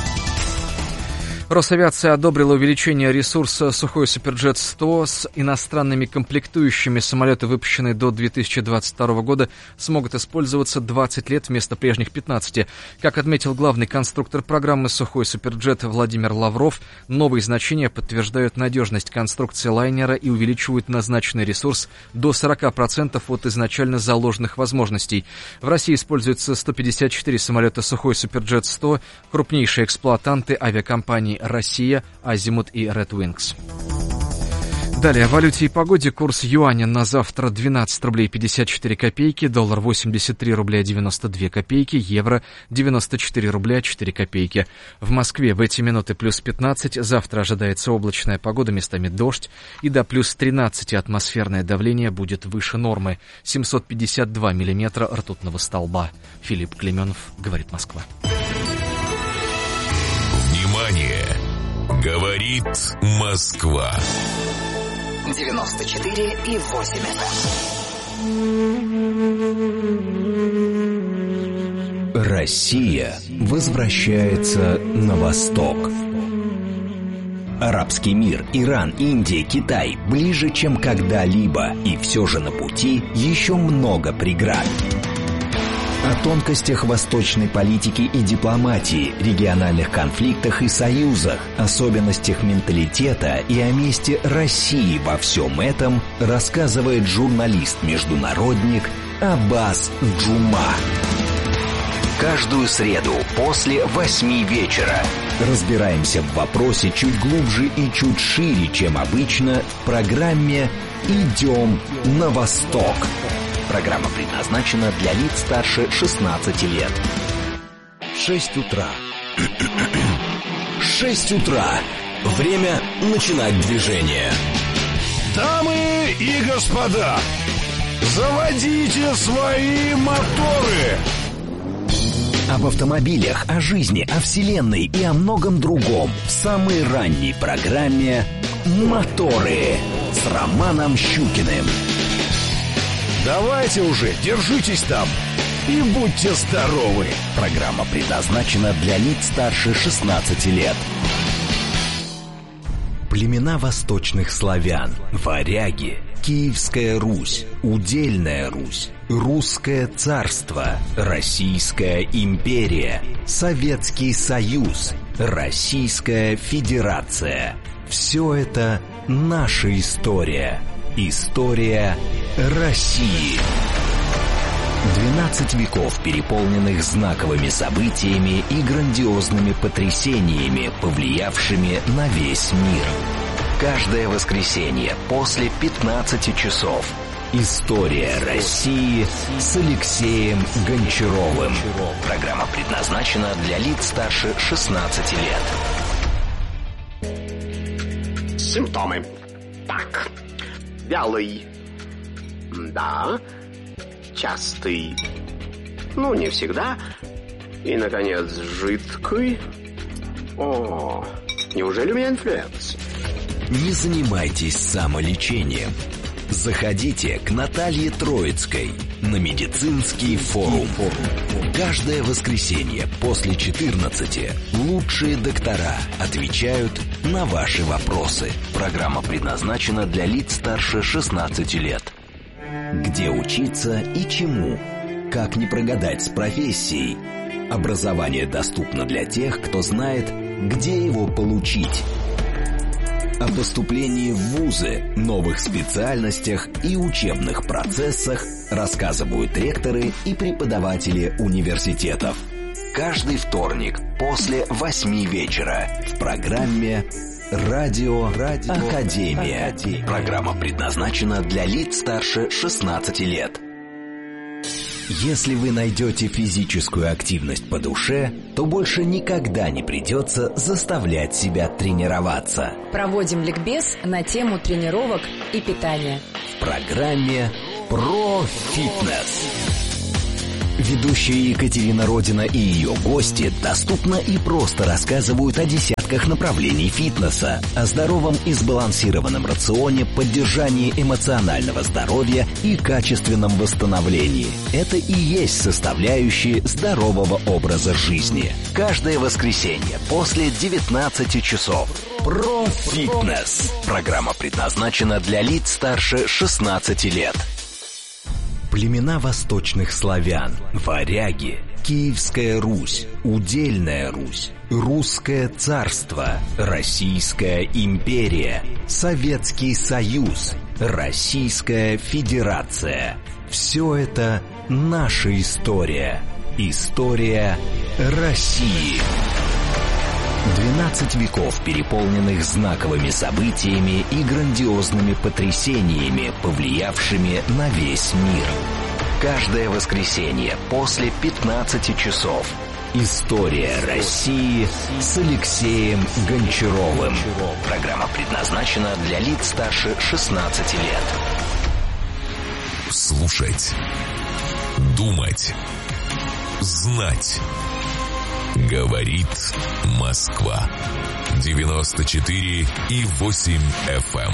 Росавиация одобрила увеличение ресурса «Сухой Суперджет-100» с иностранными комплектующими. Самолеты, выпущенные до 2022 года, смогут использоваться 20 лет вместо прежних 15. Как отметил главный конструктор программы «Сухой Суперджет» Владимир Лавров, новые значения подтверждают надежность конструкции лайнера и увеличивают назначенный ресурс до 40% от изначально заложенных возможностей. В России используются 154 самолета «Сухой Суперджет-100», крупнейшие эксплуатанты авиакомпании «Россия», «Азимут» и «Red Wings». Далее о валюте и погоде. Курс юаня на завтра 12 рублей 54 копейки, доллар 83 рубля 92 копейки, евро 94 рубля 4 копейки. В Москве в эти минуты плюс 15, завтра ожидается облачная погода, местами дождь, и до плюс 13 атмосферное давление будет выше нормы. 752 миллиметра ртутного столба. Филипп Клеменов, говорит Москва. Внимание! Говорит Москва. 94,8 FM. Россия возвращается на восток. Арабский мир, Иран, Индия, Китай ближе, чем когда-либо, и все же на пути еще много преград. О тонкостях восточной политики и дипломатии, региональных конфликтах и союзах, особенностях менталитета и о месте России во всем этом рассказывает журналист-международник Аббас Джума. Каждую среду после 8 вечера разбираемся в вопросе чуть глубже и чуть шире, чем обычно, в программе «Идем на восток». Программа предназначена для лиц старше 16 лет. 6 утра. 6 утра. Время начинать движение. Дамы и господа, заводите свои моторы. Об автомобилях, о жизни, о вселенной и о многом другом в самой ранней программе «Моторы» с Романом Щукиным. Давайте уже, держитесь там и будьте здоровы. Программа предназначена для лиц старше 16 лет. Племена восточных славян, варяги, Киевская Русь, Удельная Русь, Русское царство, Российская империя, Советский Союз, Российская Федерация. Все это наша история. История России. 12 веков, переполненных знаковыми событиями и грандиозными потрясениями, повлиявшими на весь мир. Каждое воскресенье после 15 часов. История России с Алексеем Гончаровым. Программа предназначена для лиц старше 16 лет. Симптомы. Так. Вялый. Да. Частый. Ну, не всегда. И, наконец, жидкий. О, неужели у меня инфлюенс? Не занимайтесь самолечением. Заходите к Наталье Троицкой на медицинский форум. Каждое воскресенье после 14 лучшие доктора отвечают на ваши вопросы. Программа предназначена для лиц старше 16 лет. Где учиться и чему? Как не прогадать с профессией? Образование доступно для тех, кто знает, где его получить. О поступлении в вузы, новых специальностях и учебных процессах рассказывают ректоры и преподаватели университетов. Каждый вторник после 8 вечера в программе «Радио Академия». Программа предназначена для лиц старше 16 лет. Если вы найдете физическую активность по душе, то больше никогда не придется заставлять себя тренироваться. Проводим ликбез на тему тренировок и питания. В программе «Про фитнес». Ведущая Екатерина Родина и ее гости доступно и просто рассказывают о десятках направлений фитнеса, о здоровом и сбалансированном рационе, поддержании эмоционального здоровья и качественном восстановлении. Это и есть составляющие здорового образа жизни. Каждое воскресенье после 19 часов. Про фитнес. Программа предназначена для лиц старше 16 лет. Племена восточных славян, варяги, Киевская Русь, Удельная Русь, Русское царство, Российская империя, Советский Союз, Российская Федерация. Все это наша история. История России. 12 веков, переполненных знаковыми событиями и грандиозными потрясениями, повлиявшими на весь мир. Каждое воскресенье после 15 часов. История России с Алексеем Гончаровым. Программа предназначена для лиц старше 16 лет. Слушать, думать, знать. Говорит Москва. 94,8 FM.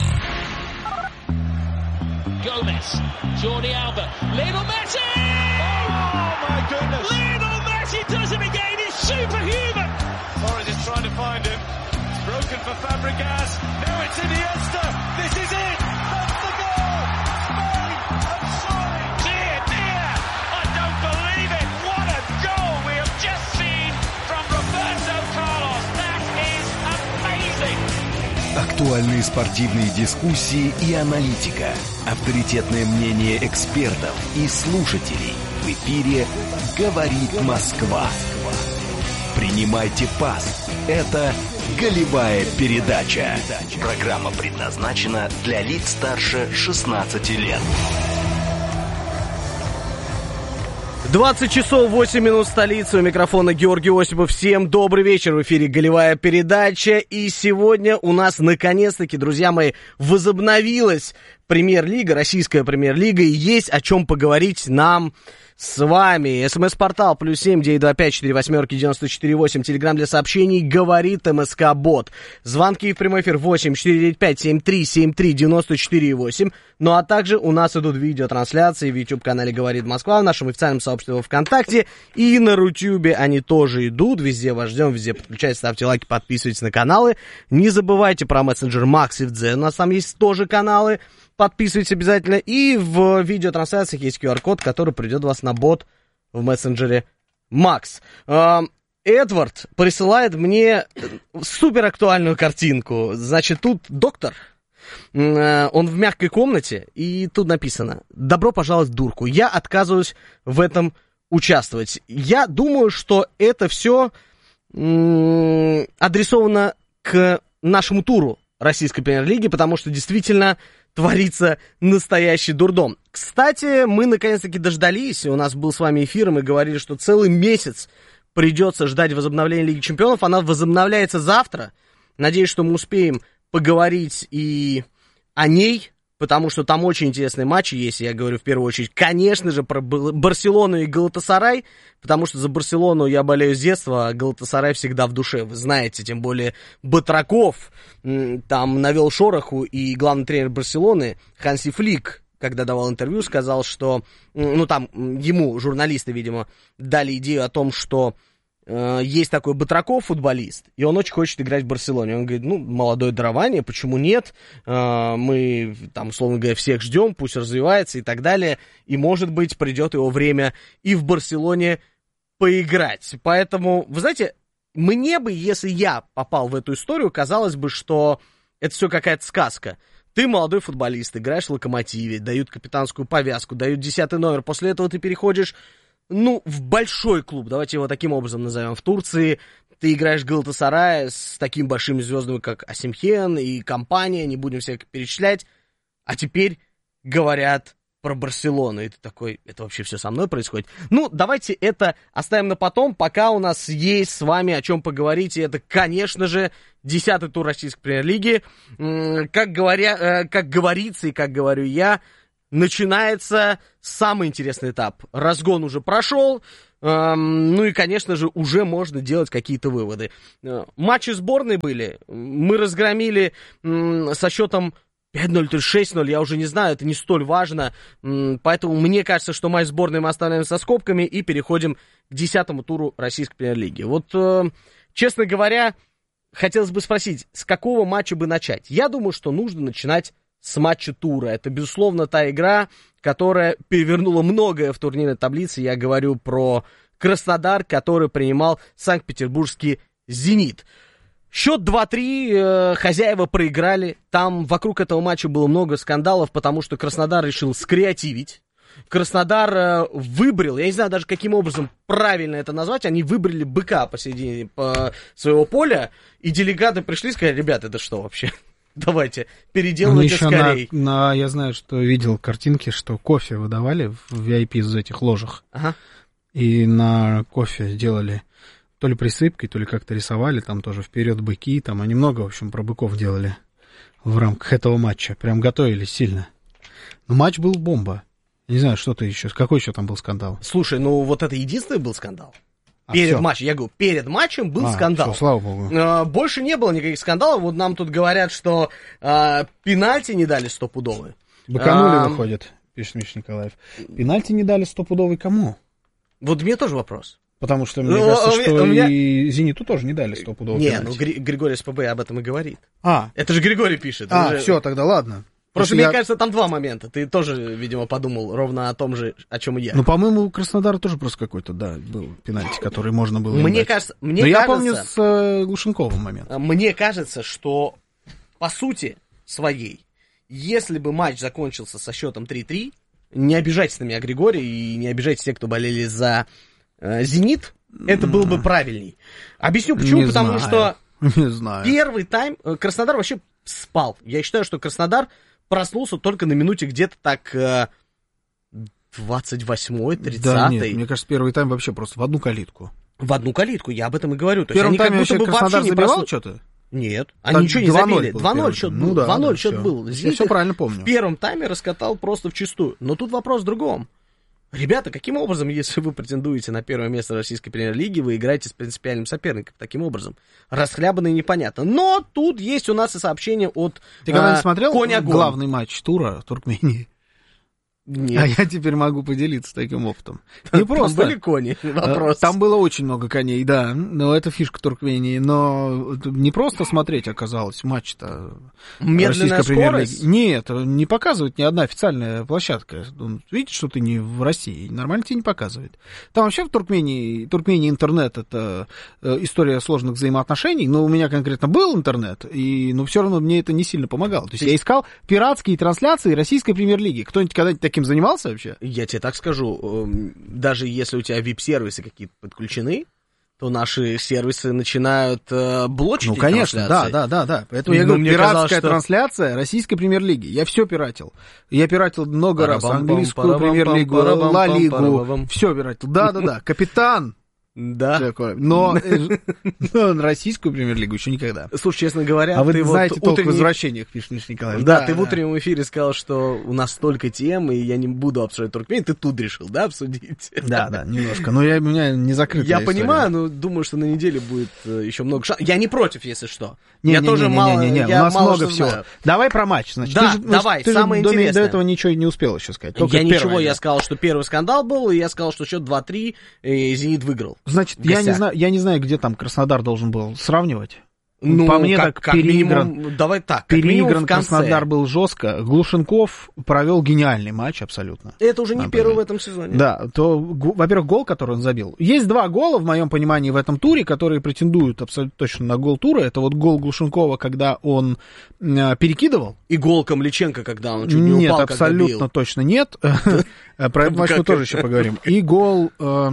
Gomez, Jordi Alba, Lionel Messi! Oh my goodness! Lionel Messi does it again. He's superhuman. Torres is trying to find him. It's broken for Fabregas. Now it's Iniesta. This is it. That's the goal. Spain. I'm sorry. Dear, dear. I don't believe it. What a goal we have just seen from Roberto Carlos. That is amazing. Актуальные спортивные дискуссии и аналитика. Авторитетное мнение экспертов и слушателей. В эфире «Говорит Москва». Принимайте пас. Это голевая передача. Программа предназначена для лиц старше 16 лет. 20 часов 8 минут столицы. У микрофона Георгий Осипов. Всем добрый вечер. В эфире голевая передача. И сегодня у нас наконец-таки, друзья мои, возобновилась премьер-лига, российская премьер-лига. И есть о чем поговорить нам с вами. СМС-портал +7 925 48 94 8. Телеграм для сообщений говорит МСК Бот. Звонки в прямой эфир 8 495 73 73 94 8. Ну а также у нас идут видеотрансляции в YouTube-канале «Говорит Москва», в нашем официальном сообществе ВКонтакте и на Рутюбе они тоже идут. Везде вас ждем, везде подключайтесь, ставьте лайки, подписывайтесь на каналы. Не забывайте про мессенджер Макс и Дзен, у нас там есть тоже каналы. Подписывайтесь обязательно. И в видеотрансляциях есть QR-код, который придет вас на бот в мессенджере Макс. Эдвард присылает мне супер актуальную картинку. Значит, тут доктор, он в мягкой комнате, и тут написано: «Добро пожаловать в дурку. Я отказываюсь в этом участвовать». Я думаю, что это все адресовано к нашему туру российской премьер-лиги, потому что действительно творится настоящий дурдом. Кстати, мы наконец-таки дождались, у нас был с вами эфир, и мы говорили, что целый месяц придется ждать возобновления Лиги Чемпионов. Она возобновляется завтра. Надеюсь, что мы успеем поговорить и о ней, потому что там очень интересные матчи есть, я говорю в первую очередь, конечно же, про Барселону и Галатасарай, потому что за Барселону я болею с детства, а Галатасарай всегда в душе, вы знаете, тем более Батраков там навел шороху, и главный тренер Барселоны Ханси Флик, когда давал интервью, сказал, что, ну там ему журналисты, видимо, дали идею о том, что есть такой Батраков, футболист, и он очень хочет играть в Барселоне. Он говорит, молодое дарование, почему нет? Мы, там, условно говоря, всех ждем, пусть развивается и так далее. И, может быть, придет его время и в Барселоне поиграть. Поэтому, вы знаете, мне бы, если я попал в эту историю, казалось бы, что это все какая-то сказка. Ты молодой футболист, играешь в Локомотиве, дают капитанскую повязку, дают 10-й номер. После этого ты переходишь, в большой клуб, давайте его таким образом назовем, в Турции. Ты играешь в Галатасарае с такими большими звездами, как Осимхен и компания, не будем всех перечислять. А теперь говорят про Барселону. И ты такой, это вообще все со мной происходит? Давайте это оставим на потом, пока у нас есть с вами о чем поговорить. И это, конечно же, 10-й тур российской премьер-лиги. Как говорится и как говорю я, начинается самый интересный этап. Разгон уже прошел, и, конечно же, уже можно делать какие-то выводы. Матчи сборной были, мы разгромили со счетом 5-0, то есть 6-0, я уже не знаю, это не столь важно, поэтому мне кажется, что матч сборной мы оставляем со скобками и переходим к 10-му туру российской премьер-лиги. Честно говоря, хотелось бы спросить, с какого матча бы начать? Я думаю, что нужно начинать с матча тура. Это, безусловно, та игра, которая перевернула многое в турнирной таблице. Я говорю про Краснодар, который принимал Санкт-Петербургский «Зенит». Счет 2-3, хозяева проиграли. Там вокруг этого матча было много скандалов, потому что Краснодар решил скреативить. Краснодар выбрал, я не знаю даже каким образом правильно это назвать, они выбрали быка посередине своего поля, и делегаты пришли и сказали, ребята, это что вообще? Давайте, переделывайте скорее. Я знаю, что видел картинки, что кофе выдавали в VIP из этих ложах. Ага. И на кофе делали то ли присыпкой, то ли как-то рисовали, там тоже вперед быки, там они много, в общем, про быков делали в рамках этого матча. Прям готовились сильно. Но матч был бомба. Не знаю, что-то еще. Какой еще там был скандал? Слушай, это единственный был скандал. Перед матчем, я говорю, перед матчем был скандал. Все, слава богу. Больше не было никаких скандалов. Вот нам тут говорят, что пенальти не дали стопудовые. Быканули, выходит, пишет Миша Николаев. Пенальти не дали стопудовый кому? Вот мне тоже вопрос. Потому что мне кажется, что и «Зениту» тоже не дали стопудовый пенальти. Григорий СПБ об этом и говорит. А. Это же Григорий пишет. Все, тогда ладно. Просто мне кажется, там два момента. Ты тоже, видимо, подумал ровно о том же, о чем и я. По-моему, у Краснодара тоже просто какой-то, был пенальти, который можно было мне кажется, я помню с Глушенковым момент. Мне кажется, что по сути своей, если бы матч закончился со счетом 3-3, не обижайтесь на меня, Григорий, и не обижайтесь те, кто болели за «Зенит», это было бы правильней. Объясню почему, потому что первый тайм Краснодар вообще спал. Я считаю, что Краснодар проснулся только на минуте где-то так 28-й, 30-й. Да, нет, мне кажется, первый тайм вообще просто в одну калитку. В одну калитку, я об этом и говорю. В первом тайме вообще Краснодар забивал что-то? Нет, они ничего не забили. 2-0 счет был. 2-0 счет все. был. Я все правильно помню. В первом тайме раскатал просто вчистую. Но тут вопрос в другом. Ребята, каким образом, если вы претендуете на первое место российской премьер-лиги, вы играете с принципиальным соперником? Таким образом. Расхлябанно и непонятно. Но тут есть у нас и сообщение от Ты когда-нибудь смотрел главный матч тура Туркмении? Нет. А я теперь могу поделиться таким опытом. Не просто. Там были кони, вопрос. Там было очень много коней, да. Но это фишка Туркмении. Но не просто смотреть оказалось матч-то. Медленная скорость? Нет, не показывает ни одна официальная площадка. Видите, что ты не в России. Нормально тебе не показывает. Там вообще в Туркмении интернет — это история сложных взаимоотношений. Но у меня конкретно был интернет. Но все равно мне это не сильно помогало. То есть я искал пиратские трансляции российской премьер-лиги. Кто-нибудь когда-нибудь таким занимался вообще? Я тебе так скажу, даже если у тебя VIP-сервисы какие-то подключены, то наши сервисы начинают блочить. Ну, конечно, да. Поэтому я говорю, пиратская трансляция российской премьер-лиги. Я все пиратил. Я пиратил много раз. Английскую премьер-лигу, Ла-лигу. Все пиратил. Да. Капитан. Да. Но российскую премьер-лигу еще никогда. Слушай, честно говоря, а вы знаете толк в возвращениях, пишет Миша Николаев. Да, ты в утреннем эфире сказал, что у нас столько тем, и я не буду обсуждать Туркмению. Ты тут решил, да, обсудить? Да, немножко. Но у меня не закрытая история. Я понимаю, но думаю, что на неделе будет еще много шансов. Я не против, если что. У нас много всего. Давай про матч, значит. Да, давай, самое интересное. Ты до этого ничего не успел еще сказать. Я ничего, я сказал, что первый скандал был, и я сказал, что счет 2-3, и «Зенит» выиграл. Значит, я не знаю, где там Краснодар должен был сравнивать. Ну, по мне, как переигран. Минимум, давай так. Переигран Краснодар был жестко. Глушенков провел генеральный матч абсолютно. Это уже не первый в этом сезоне. Да, то, во-первых, гол, который он забил. Есть 2 гола, в моем понимании, в этом туре, которые претендуют абсолютно точно на гол тура. Это вот гол Глушенкова, когда он перекидывал. И гол Камличенко, когда он чуть не упал. Нет, абсолютно точно нет. Про этот матч мы тоже еще поговорим. И гол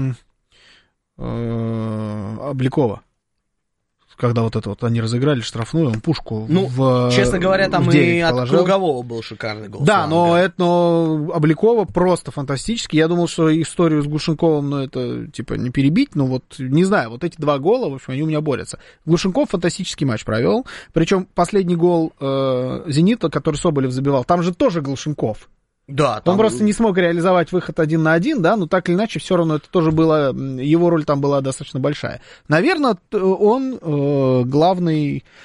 Обликова. Когда вот это вот они разыграли штрафную, он пушку честно говоря, там и от Кругового был шикарный гол. Да, но Обликова просто фантастически. Я думал, что историю с Глушенковым, это типа не перебить, но вот не знаю, вот эти 2 гола, в общем, они у меня борются. Глушенков фантастический матч провел, причем последний гол Зенита, который Соболев забивал, там же тоже Глушенков. Да, он просто не смог реализовать выход 1 на 1, да, но так или иначе, все равно это тоже было, его роль там была достаточно большая. Наверное, он главный